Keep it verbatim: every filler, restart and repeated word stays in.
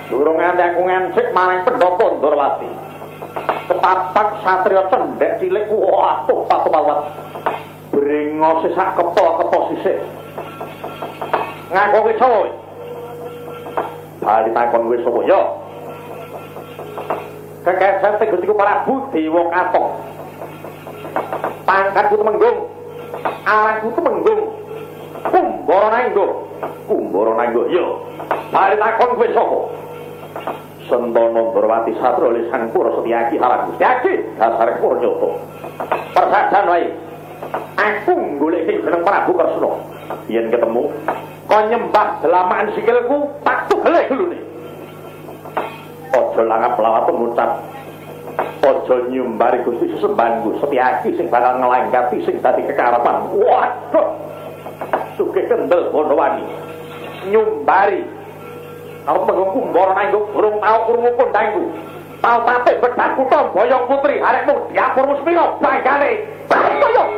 Durung nganti aku ngancik marang Pendhapa Ndrawati. Kepapak satriya cendhek cilik waduh patu-pawat. Bringose sak kepo-kepo sisih. Ngaku kowe sapa? Bali takon kowe sapa ya? Kekesate Gustiku Prabu Dewa Katong. Pangkatku temenggung. Aranku temenggung. Kumbara Nanggo. Kumbara Nanggo ya. Bali takon kowe sapa? Sentana Ndrawati Satra oleh Sang Pura Setyaki Halang Gusti dasar Purnyoto. Persajan wae. Aku golek jeneng Prabu Kresna. Yen ketemu kok nyembah delamaan sikilku tak tugele gelune. Aja langap lawat ngucap. Aja nyumbari Gusti sesembahanku Setyaki sing bakal nglanggapi sing dadi kekarepan. Waduh. Sugih kendel Bondowani. Nyumbari aku menggung Kumbara Nanggo urung tau krungu kondangku. Tau tate bedak kutha Boyong Putri arekmu diapurmu sepira banggane. Ayo